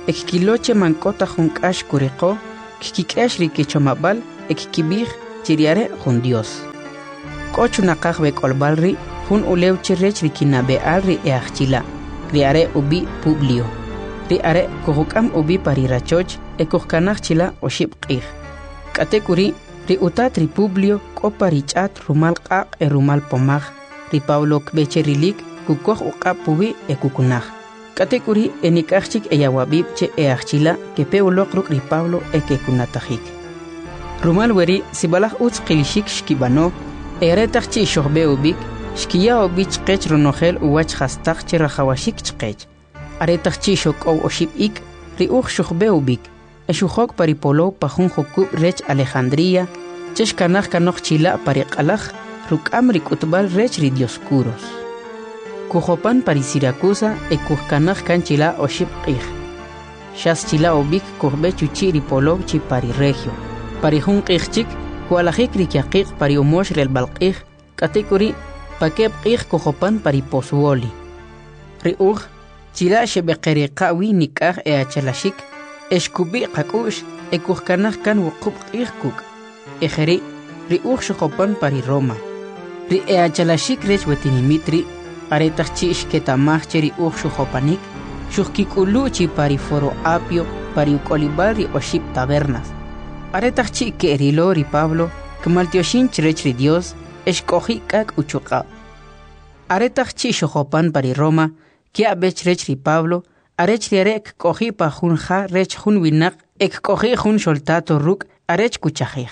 S1: ekkiloche mankota junkash kuriqo kikikesh rikechomabal ekkibij chiriare jun Dios kochunaqaj bekolbalri jun ulew chirech rikinabealri eachila riare ubi Publio riare kohukam ubi parirachoch ekojkanaj chila oshib qij katekuri ri utat ri Publio koparichat rumal qaq e rumal pomaj ri Pablo kbecherilik kukoj uqab pubi ekukunaj katekuri enikachik eyawabib che eachila que peuloq ruk ri Pablo ekekunatajik rumal weri sibalaj utz qilishik shkibano eretaj chi shohbeubik shkiya obich qech ronojel uwach khastaq che rajawashik chqech aretaj chi shokow oshib ik ri uj shohbeubik eshujok paripolo pajun jokub rech Alejandría chesh kanaj kanoj chila pariqalaj rukam rikutbal rech ri Dioscuros kujopan pari Siracusa e kujkanaj kanchila oshib qij shas chila obik kujbe chuchi ripolo chi pari Regio pari jun qijchik hualajik rikyaqiq pari umosh rel balqij katekuri pakeb qij kujopan pari Pozuoli ri uj chila shebeqeriqawi nikaj e achalashik eshkubi qakush e kujkanaj kan wuqub qij kuk ejeri ri uj shojopan pari Roma ri e achalashik rech wetinimitri aretaj chi ishketamaj che ri uj shojopanik shujkikulu chi pari Foro Apio pari ukolibal ri oshib tabernas aretaj chi kerilo ri Pablo kmaltioshin chrech ri Dios eshkoji kak uchuqa aretaj chi shojopan pari Roma kia bech rech ri Pablo arech riarek koji pa jun ja rech jun winak ek koji jun soltato ruk arech kuchajij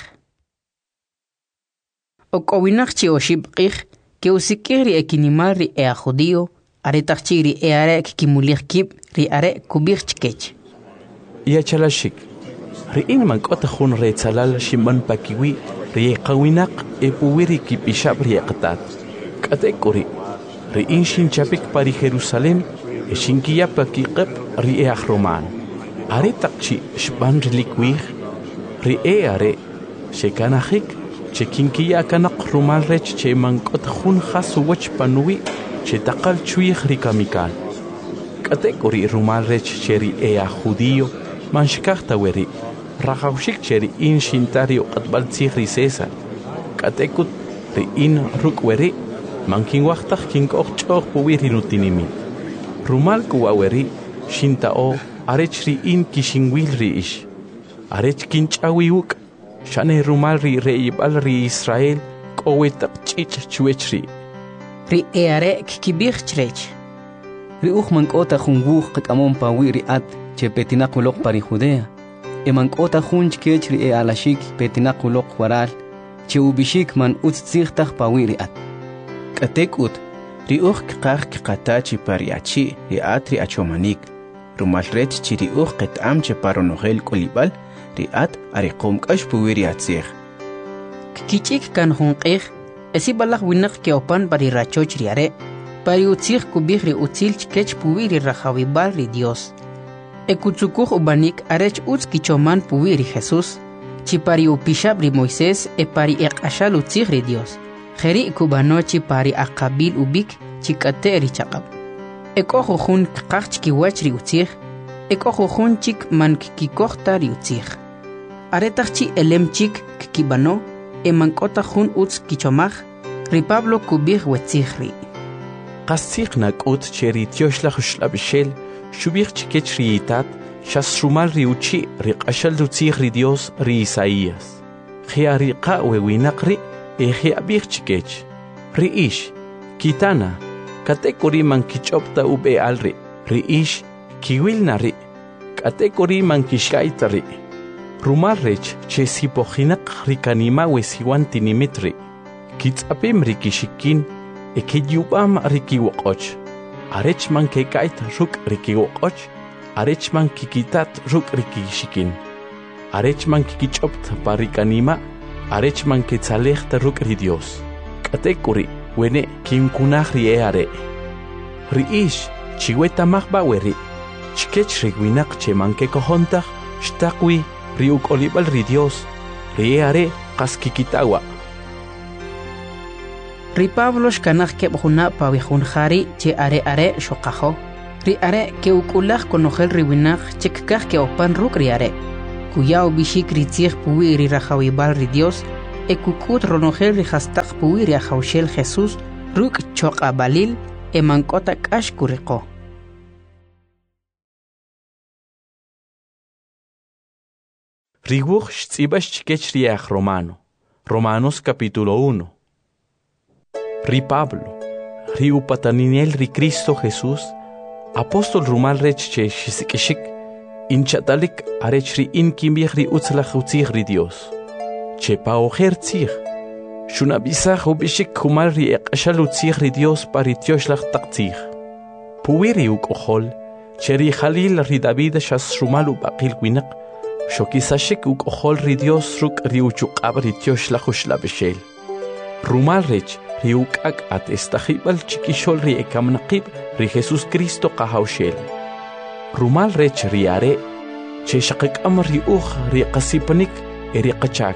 S1: ok owinak chi oshib qij que usikiri ekinimal ri ea judío aretaj chi ri eare kimulich kib ri are kubich chkech
S2: yachalashik ri in man kota jun re tsalal shiman pakiwi ri qawinak e puwiri kipishab ri qtat katekuri ri in shin chapik pari Jerusalem e shinkiya pakiqab ri ea roman aretaj chi shban relikwi ri eare shekanajik che kinkiya kanaq rumal rech che mankot jun khasuwach panui che taqal chuij rikamikal katekuri rumal rech cheri ea judío manshkachta weri rajawshik cheri in shintario qatbal tzigri César katekut ri in rukweri mankin waqtaj kinkoq ch'oq puwiri nutinimi rumal kuwaweri shintao arech ri in kishinwil ri ish arech kinch'awiuk shane rumal ri reibal ri Israel kowetaq ch'ich chuechri
S1: ri eare kibij chrech
S11: ri uj mankota jun wuj qamon pawi ri at che petinaquloq pari Judea e mankota jun chkech ri e alashik petinaquloq waral che ubishik man utzigtaj pawi ri at
S3: katekut ri uj qaj qatachi pari achi ri at ri achomanik rumal rech chi ri uj qetam che paronogel kolibal ri at ariqom kash puwiri atzig
S1: kichik kan jun qij esi balaj winak ke opan pari rachoch riare pari utzig kubij ri utzil chkech puwiri rajawibal ri Dios ekutsukuj ubanik arech utz kichoman puwiri Jesús chi pari upishab ri Moisés e pari eqashal utzig ri Dios jeri kubano chi pari aqabil ubik chi kate ri chaqab ekojo jun qaj chkiwach ri utzig ekojo jun chik man kikojta ri utzig aretaj chi elem chik kibano e mankota jun utz kichomaj ri Pablo kubij wetzigri
S2: qasig nakut cheri tioshla xlabshel shubig chikech ri itat shas rumal ri uchi ri qashal utzig ri Dios ri Isaías khiari qa wewinaqri e khiabig chikech ri ish kitana katekuri man kichopta ube alri ri ish kiwilna ri katekuri man kishkaita ri rumal rech che sipojinak rikanima wesiwan tinimitri kitzapim rikishikin e kiyubam rikiwoqoch arech man kekait ruk rikiwoqoch arech man kikitat ruk rikishikin arech man kikichopt parikanima arech man ketzalejta ruk ri Dios katekuri wene kinkunaj ri eare ri ish chiweta majba weri chkech rigwinak che man kekojontaj shtaqwi riuk olibal ri Dios ri eare qaskikitawa
S1: ri Pablo shkanaj keb juna pawi jun jari che are are shoqajo ri are que ukulaj conojel riwinaj chekkaj que opan ruk ri are kuyao bishik ri tzij puwi ri rajawibal ri Dios e kukut ronojel ri hastaq puwi ri ajawshel Jesús ruk choqa balil e mankota kash kuriqo.
S2: Riwuj xtzibax chikech riach Romano. Romanos capítulo uno. Ri Pablo, ri upataninel ri Cristo Jesús, apóstol rumal rech che shisikishik, inchatalik arech ri inkimbich ri utzlach utzich ri Dios. Che paojer tzich, shunabisach ubishik kumal ri eqashal utzich ri Dios paritioslach taktzich. Puwiri ukohol, che ri Jalil ri David shas rumal ubaqil winak, shokisashik ukohol ri Dios ruk ri uchuqab ri tioslach ushlabeshel. Rumal rech ri ukak at estajibal chikishol ri ekamnaqib ri Jesús Cristo qahawshel. Rumal rech ri are, che shaqikam ri uj ri qasipanik e ri qachak.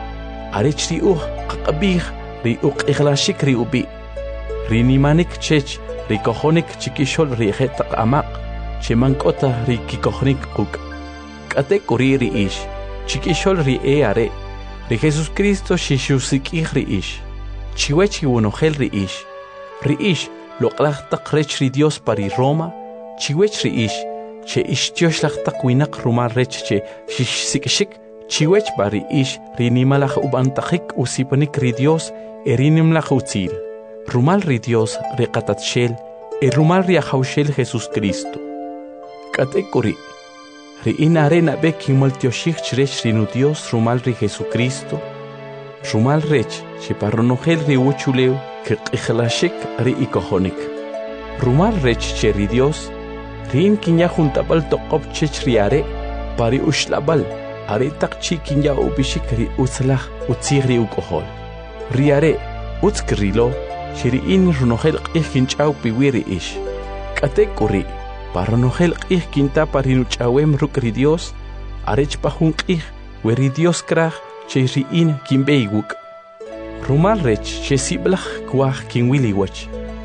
S2: Arech ri uj qaqabih ri uq iglashik ri ubi. Ri nimanik chech ri kohonik chikishol ri jetaq amaq, che mankota ri kikohnik quk. Kate kuri ri ish, chikishol ri e are, ri Jesús Cristo shishusik ri ish. Chiwechi wonojel ri ish. Ri ish loqlaj taq rech ri Dios pari Roma, chiwech ri ish, che ish tioslaj taq winak rumal rech che shishsikishik, chiwech bari ish ri nimalaj ubantajik usipanik ri Dios e ri nimlaj utzil. Rumal ri Dios ri qatatshel, e rumal ri ajawshel Jesús Cristo. Kate kuri, ri inare nabe kimal tioshik chrech ri nu Dios rumal ri Jesucristo, rumal rech che parronojel ri uchuleu que qijlashik ri ikohonik. Rumal rech che ri Dios, ri in kinya juntabal toqob chech ri are, pari ushlabal, are takchi kinya ubishik ri utzlaj utzig ri ukohol. Ri are, utzkrilo, che ri in runojel qij kinchaw piwiri ish. Kate kuri, parronojel qij kinta pari nuchawem ruk ri Dios, arech pahun qij, we ri Dios kraj, che ri in kinbeiguk. Rumal rech che siblach kwaj kinwiliwach.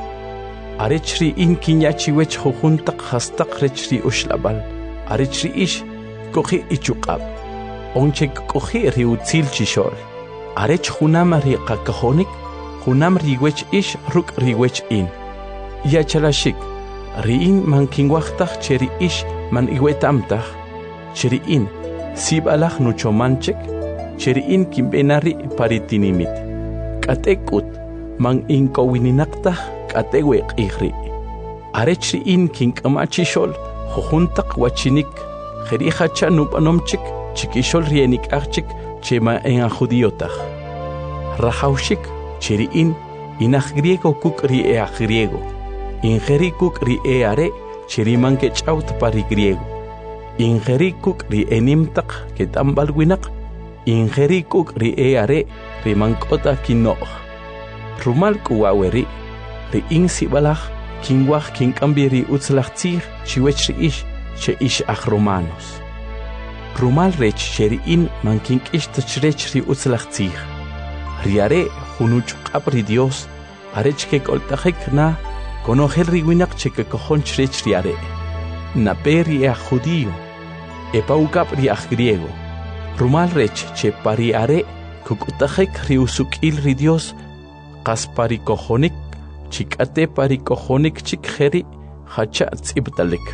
S2: Arech ri in kinyachiwech jujuntaq hastaq rech ri ushlabal. Arech ri ish kohi ichuqab. Onche kohi ri utzil chishol. Arech junam ri qakahonik, junam ri wech ish ruk ri wech in. Yachalashik, ri in man kinwajtaj che ri ish man iwetamtaj. Che ri in sibalach nuchomanchek, che ri in kinbenari paritinimit. Katekut man inkowininaktah kateweq ihri. Arech ri in kinkamachishol jujuntaq wachinik jerihacha nupanomchik chikishol rienik archik chema en judiotaj. Rajawshik cheri in inaj griego kuk ri e griego. Ingeri kuk ri e are cheri man ke chaut pari griego. Ingeri kuk ri enimtaq ke tambal winak. Ingeri kuk ri e are ri mankota kinoj. Rumal kuwaweri, ri in sibalaj, kinwaj kinkambi ri utzlaj tzij, chiwech ri ish, che ish aj romanos. Rumal rech che ri in man kinkish tachrech ri utzlaj tzij. Ri are, junuchqab ri Dios, arech ke koltajik na, konojel ri winak che ke kojon chrech ri are. Nape ri aj judío, epaukab ri aj griego. Rumal rech che pari are, kukutajik ri usukil ri Dios, qas pari kojonik, chikate pari kojonik chik jeri, hacha tzibtalik.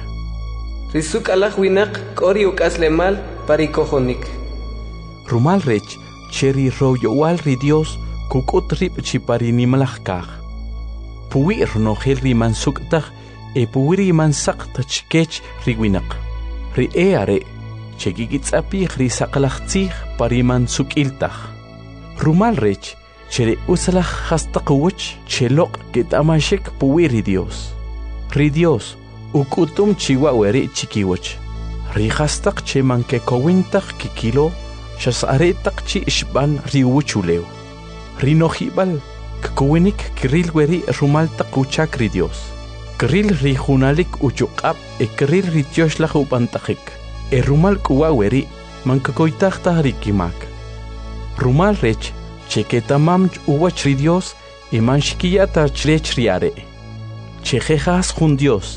S12: Risuk alaj winak kori ukaslemal pari kojonik.
S2: Rumal rech cheri royowal ri Dios, kukut rip chipari nimalaj kaj. Puwi ronojel ri mansuktaj, e puwi ri mansakt chikech ri winak. Ri e are, chekikitzapi ri saqlaj tzij pari mansukiltaj. Rumal rech, chere usalaj hastaq wuch, cheloq kitamashek puwi ri Dios. Ri Dios, ukutum chiwaweri chikiwach. Ri hastaq che manke kowintaj kikilo, shas aretaq chi ishban ri wuchuleo. Ri nojibal, kkowinik kiril weri rumal taq uchak ri Dios. Kiril ri junalik uchuqab e kiril ri tioslaj upantajik. E rumal kuwaweri mankakoytajtaj ri kimak. Rumal rech, cheketamam uwach ri Dios, e manshkiyata chrech ri are. Chejejas jun Dios,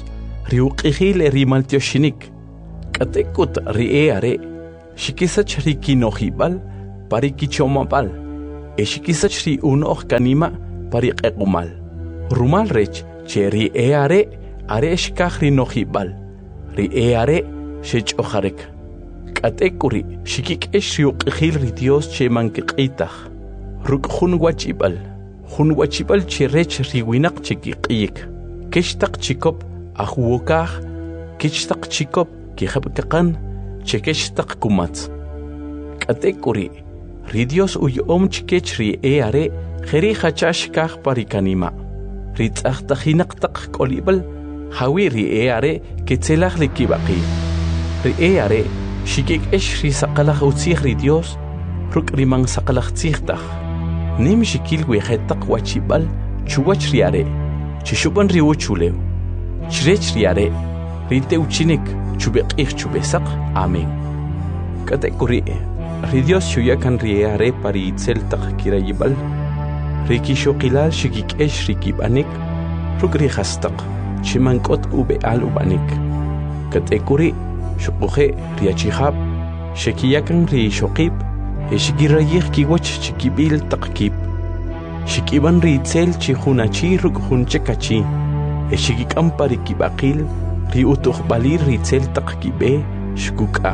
S2: riuqihil erimal tioshinik katekut rie are shikisach rikinojibal parikichomabal e shikisach ri unoh kanima pariqequmal rumal rech che rie are are shikaj rinojibal rie are shech'ojarek katekuri shikikesh riuqihil ri Dios che mankiqitaj ruk jun wachibal jun wachibal che rech riwinaq chikiqiyik kishtaq chikop ajuwokaj kishtaq chikop kijabkaqan chekishtaq kumatz katekuri ri Dios uyom chikech ri e are jeri hachash kaj parikanima ri tzajtajinaqtaq kolibal hawi ri e are ketzelaj likibaqi ri e are shikikesh ri saqalaj utzij ri Dios ruk riman saqalaj tzijtaj nim shikil wejetaq wachibal chuwach ri are chishuban ri uchulew chrech ri are ri teuchinik chubeqij chubesaq amen katekuri ri Dios shuyakan ri are pari itzeltaq kirayibal ri kishoqilal shikikesh ri kibanik ruk ri hastaq chimankot ube al ubanik katekuri shuquje ri achihab shikiyakan ri shoqib eshigirayih kiwach chikibil taqkib shikiban ri itzel chihunachi ruk hunchekachi eshigikam pari kibaqil ri utuqbalir ri itzel taqkibe shkukaj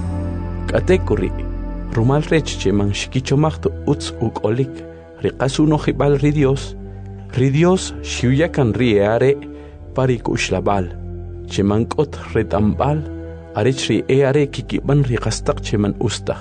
S2: katekuri rumal rech cheman shikichomaqtu utz ukolik ri qasunojibal ri Dios ri Dios shuyakan ri are pari kushlabal cheman qot retambal arech ri are kikiban ri qastaq cheman ustaj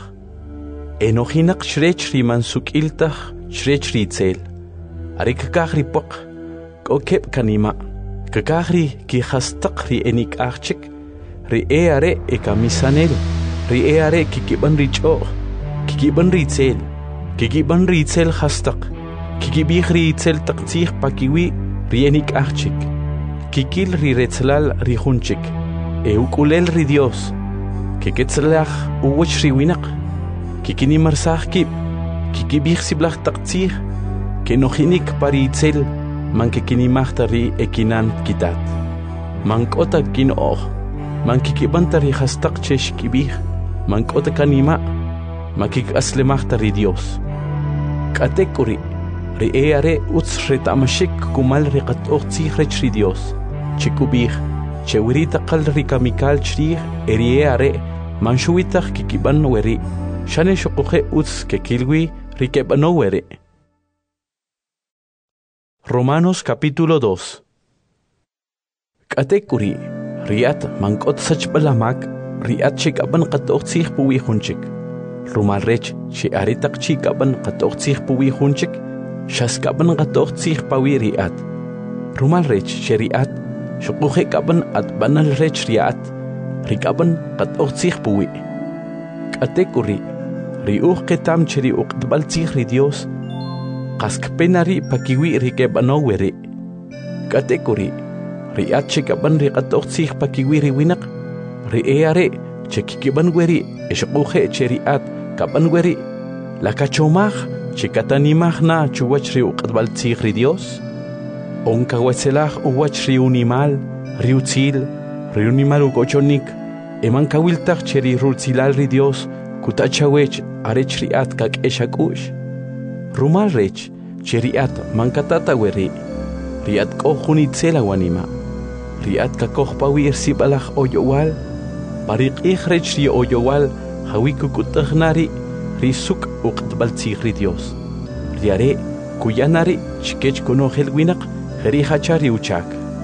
S2: enojinaq shrech ri mansukiltaj shrech ri itzel ari kakaj ri poq kokeb kanima kakaj ri kijastaq ri enikajchik ri e are ekamisanel ri e are kikiban ri ch'oq kikiban ri itzel kikiban ri itzel hastaq kikibij ri itzel taqtzij pakiwi ri enikajchik kikil ri retzlal ri junchik e ukulel ri Dios kiketzlaj uwach ri winaq kikinimarsaj kib kikibij siblaj taqtzij kenojinik pari itzel man kikinimajta ri ekinan kitat man k'ota kin'oj man kikibanta ri hastaq che xkibij man k'ota kanima ma kik'aslemajta ri Dios k'atekuri ri e are utz reta'mashik kumal ri qat'oj tzij rech ri Dios chikubij chewirita qal ri kamikal chrij eri e are man xuwitaj kikiban weri shane shuquje utz kekilwi ri keb'ano weri Romanos capítulo dos Katekuri riat mankot sachbalamak riat chikaban qat'oj tzij puwi junchik rumal rech chi aritaq chikaban qat'oj tzij puwi junchik shaskaban qat'oj tzij pawi riat rumal rech che riat shuquje kaban atbanal rech riat rikaban qat'oj tzij puwi katekuri riuj qetam cheri uqtbal tzij ri Dios qaskpenari pakiwi ri keb'ano weri katekuri riat chikaban ri qat'oj tzij pakiwi ri winaq ri e are chekikiban weri eshquje che riat kaban weri la kachomaj chikatanimaj na chuwach ri uqtbal tzij ri Dios onkawetzelaj uwach ri unimal ri utzil ri unimal ukochonik eman kawiltaj che ri rutzilal ri Dios kutachawech arech riat kak'exak'u'x rumal rech che riat mankatata weri riat k'oj jun itzel awanima riat kakoj pawi irsib'alaj oyowal pariq'ij rech ri oyowal jawi kukutajnari ri suk uqtbal tzij ri Dios ri are kuyanari chikech kunojel winaq jeri hacha ri uchak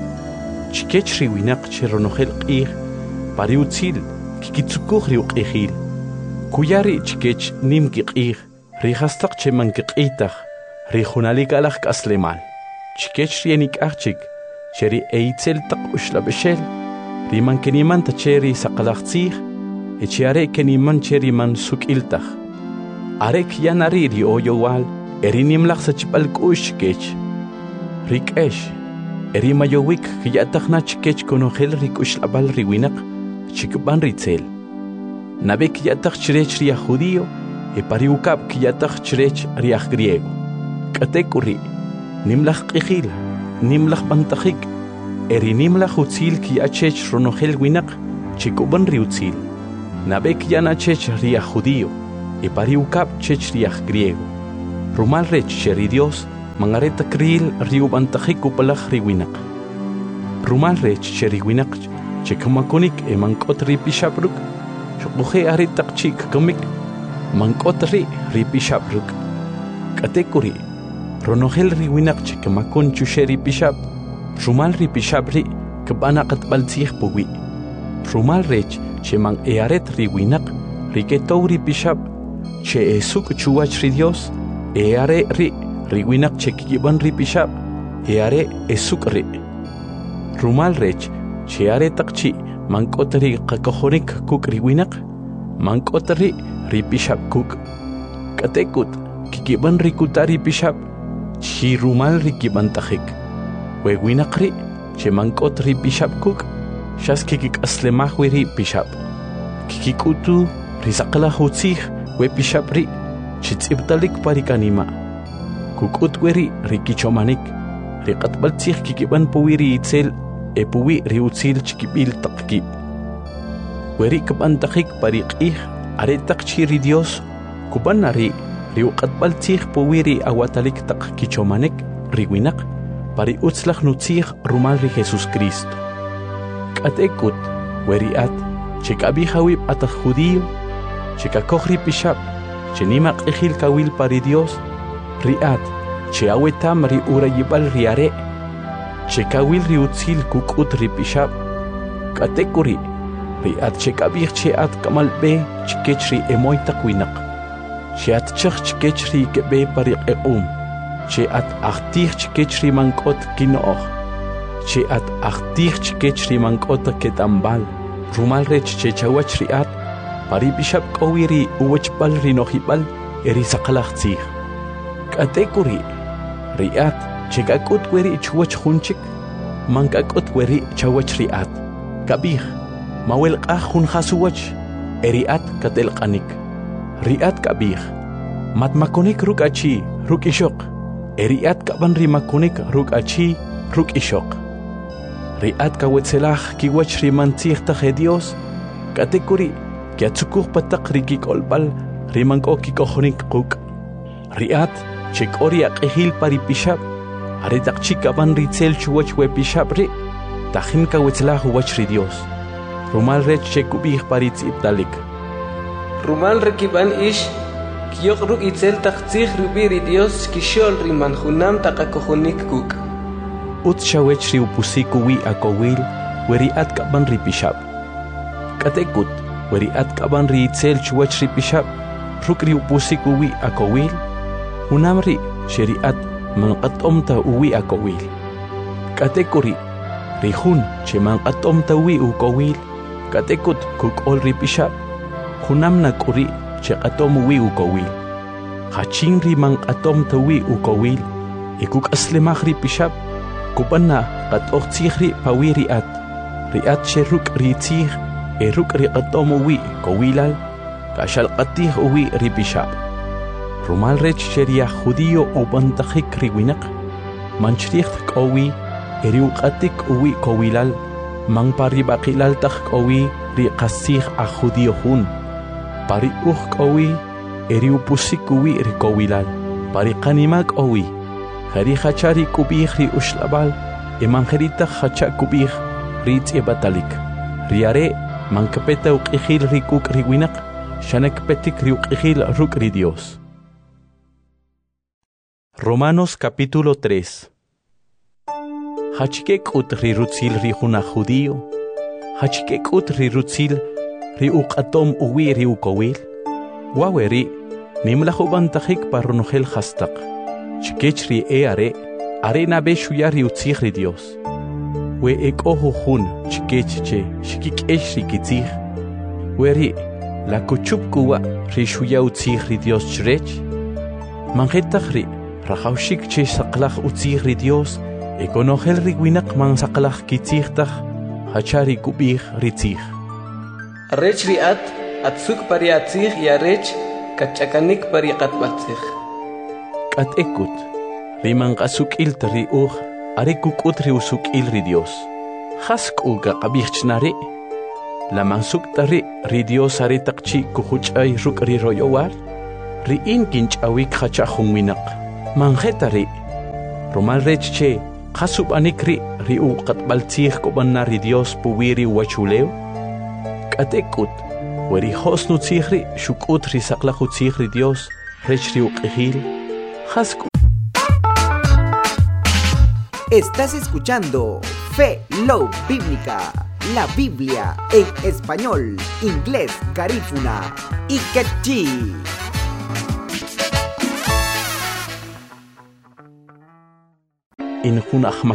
S2: chikech ri winaq che ronojel q'ij pari utzil kikitzukuj ri uq'ijil kuyari chikech nim kiq'ij ri hastaq che man kiq'iytaj ri junalik alaj k'aslemal chikech ri enik'ajchik che ri eitzel taq uxlab'exel ri man kenimanta che ri saqalaj tzij e che are keniman che ri man suk'iltaj are kyanari ri oyowal eri nimlaj sachb'al k'u'x chikech ri k'ex eri mayowik kyatajna chikech konojel ri k'uxlab'al ri winaq chikb'an ri tzel nabe kyataj chirech ri aj judío e pari ukab kyataj chirech ri aj griego katekuri nimlaj q'ijil nimlaj bantajik erinim la hutzil ki achech ronogel winak chikuban riutzil. Nabek yan achech ria judío, e pariukap chech ria griego. Rumal rech cheri Dios, mangareta kril riubantajik upalach riwinak. Rumal rech cheri winak chekamakonik e mankot ripishabruk, chokuhe aritak chik kamik, mankot ri ripishabruk. Katekuri, ronogel riwinak chekamakon chusheri pishab, rumal ripishabri kabanakat balzih puwi. Rumal rech che man earet riwinak riketou ripishab che esuk chuach ri Dios eare ri riwinak che kiban ripishab eare esuk ri. Rumal rech che are takchi mankotri qakohonik kuk riwinak mankotri ripishab kuk. Katekut kikiban rikutari pishab chi rumal rikiban tajik. Wewinakri che mankotri pishab kuk shas kikik aslemahwi ri pishab. Kikikutu risakala hutzih we pishab ri chitzibtalik parikanima. Kukutweri rikichomanik riqatbaltzih kikiban puwi ri itzel e puwi ri utzil chikibil takki. Weri kabantakik pariqih aretak chiri Dios kubanari ri uqatbaltzih puwi ri awatalik tak kichomanik riwinak pari utzlach nutzih rumal ri Jesus Cristo. Katekut weriat chekabi hawib atat judío chekakohri pishab chenimak ejil kawil pari Dios riat cheawetam ri urayibal riare chekawil ri utzil kukut ri pishab. Katekuri riat chekabi cheat kamal be chikechri emoy takwinak cheat chakh chikechri kebe pari eum cheat achtih chikechri mankot kinoch cheat achtih chikechri mankota ketambal rumal rech chechawach riat pari bishab kawiri uwachbal rinohibal eri sakalachtzih. Katekuri riat chekakut weri chuwach hunchik mankakut weri chawach riat kabih mawelqah hun khasuwach eriat katelqanik riat kabih matmakonik ruk achi ruk ishok eriat kaban rimakonik ruk achi ruk ishok. Riat kawetzelach kiwach rimantzih taje Dios katekuri kiatzukuh patak rikik olbal rimanko kikohonik kuk. Riat chekori aqehil pari pishab aretak chikaban ritzel chuwach we pishab ri tajim kawetzelach wach ri Dios rumal rech chekubih pari tzibtalik.
S12: Rumal rekiban ish kiyok ruk itzel taktzih rubi ri Dios kishol riman hunam takakohonik kuk. Ut shawech ri upusiku wi akowil weri at kaban ri pishab. Katekut weri at kaban ri itzel chuwach ri pishab ruk ri upusiku wi akowil unamri sheri at manqatomta uwi akowil. Katekuri rihun che manqatomta uwi ukowil katekut kukol ri pishab hunam nakuri che qatom uwi ukowil hachin ri manqatomta uwi ukowil ikuk aslemach ri pishab kubanna qat oqtzihri pawiri at riat sheruk ritzih eruk riqatom uwi kowilal kashal qatih uwi ripishab. Rumal rech sheria judío ubantajik riwinak manchrih kowi eriuqatik uwi kowilal man paribaqilal tak kowi riqasih a judío hun pari uq kowi eriupusik uwi rikowilal pari qanimak owi Hari hachari kubih ri ushlabal, emangerita hacha kubih ri tiebatalik. Riare mankapeta uqihil ri kuk ri winak, shanekpetik ri uqihil ruk ri Dios. Romanos capítulo tres. Hachike kut ri rutzil ri juna judío, hachike kut ri rutzil ri uqatom uwi ri ukowil, waweri nimlahubantajik parunogel hastak. Chikechri e are, are na be shuyari utzihri Dios. We ek ojo hun, chikeche, shikikeshri kitzih. Weri, la kuchup kuwa, ri shuya utzihri Dios chrech. Mangetachri, rachaushik che saklach utzihri Dios, ekonogel rigwinak man saklach kitzihtaj, hachari kubih ritzih. Rech riat, atzuk pariatzih y arech, kachakanik pariqatbatzih.
S2: At ekut, riman kasuk il tri uj, are kukut ri usuk il ri Dios. Hask'uga qabichnari. La mansuktari ri Dios ari taqchi kuhuchay ruk ri royowar. Ri in kinch awik hacha hunwinak. Manjetari. Romal rechche qasub anikri ri u qatbaltzih kobanna ri Dios puwiri wachuleo. Katekut weri hosnu tzihri shukut ri saqlaqu tzihri Dios rech ri uqihil. Hasku.
S13: Estás escuchando Fe Love Bíblica, la Biblia en español, inglés, garífuna y quechí.
S2: In hunach